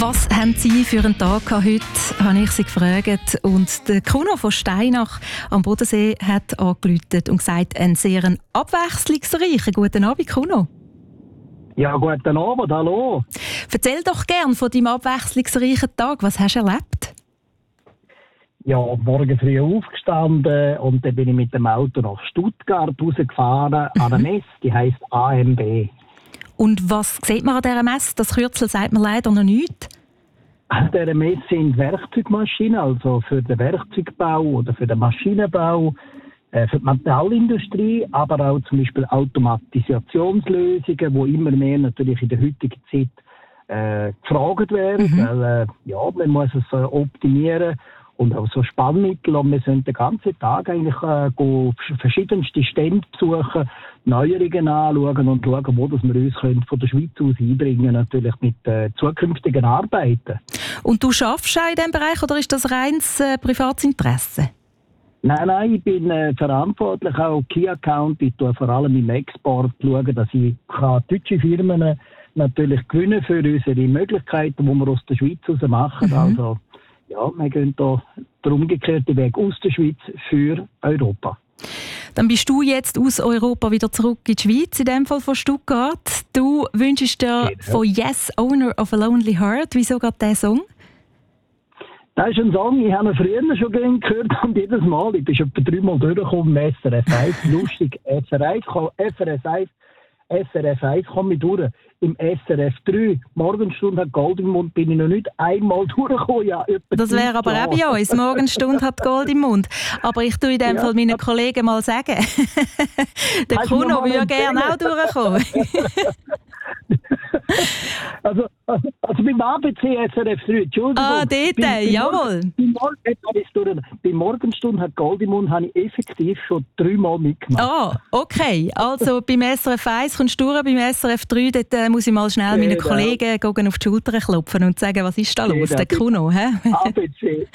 Was haben Sie für einen Tag heute, habe ich Sie gefragt. Und der Kuno von Steinach am Bodensee hat angerufen und gesagt, einen sehr abwechslungsreichen guten Abend, Kuno. Ja, guten Abend, hallo. Erzähl doch gern von deinem abwechslungsreichen Tag. Was hast du erlebt? Ja, morgen früh aufgestanden und dann bin ich mit dem Auto nach Stuttgart rausgefahren an eine Messe, die heisst AMB. Und was sieht man an dieser Messe? Das Kürzel sagt mir leider noch nichts. An dieser Messe sind Werkzeugmaschinen, also für den Werkzeugbau oder für den Maschinenbau, für die Metallindustrie, aber auch zum Beispiel Automatisationslösungen, die immer mehr natürlich in der heutigen Zeit gefragt werden, weil man muss es optimieren und auch so Spannmittel. Und wir sind den ganzen Tag eigentlich verschiedenste Stände besuchen, Neuerungen anschauen und schauen, wo das wir uns von der Schweiz aus einbringen, natürlich mit zukünftigen Arbeiten. Und du arbeitest auch in diesem Bereich oder ist das reines privates Interesse? Nein, ich bin verantwortlich auch Key Account. Ich schaue vor allem im Export schauen, dass ich deutsche Firmen natürlich gewinnen für unsere Möglichkeiten, die wir aus der Schweiz heraus machen. Also ja, wir gehen da den umgekehrten Weg aus der Schweiz für Europa. Dann bist du jetzt aus Europa wieder zurück in die Schweiz, in dem Fall von Stuttgart. Du wünschst dir von Yes, Owner of a Lonely Heart. Wieso gerade dieser Song? Das ist ein Song, ich habe ihn früher schon gehört und jedes Mal, ich bin schon etwa 3 Mal durchgekommen im SRF 1, lustig, SRF 1 komme ich durch. Im SRF 3, Morgenstunde hat Gold im Mund, bin ich noch nicht einmal durchgekommen. Ja, das wäre aber auch bei uns. Morgenstunde hat Gold im Mund. Aber ich tue in dem Fall meinen Kollegen mal sagen. Der Kuno würde gerne auch durchkommen. Also beim ABC SRF 3, Entschuldigung. Ah, dort, jawohl. Bei Morgenstunde hat Gold im Mund habe ich effektiv schon 3 Mal mitgemacht. Ah, okay. Also beim SRF 1 kommst du durch, beim SRF 3, dort muss ich mal schnell meinen Kollegen auf die Schulter klopfen und sagen, was ist da los, der Kuno? ABC,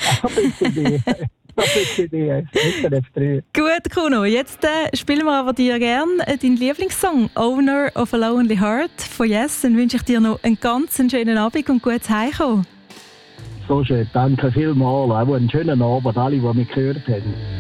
SRF 3. Gut, Kuno, jetzt spielen wir aber dir gerne deinen Lieblingssong «Owner of a Lonely Heart» von Yes. Dann wünsche ich dir noch einen ganz schönen Abend und gutes Heimkommen. So schön, danke vielmals. Auch einen schönen Abend, alle, die mich gehört haben.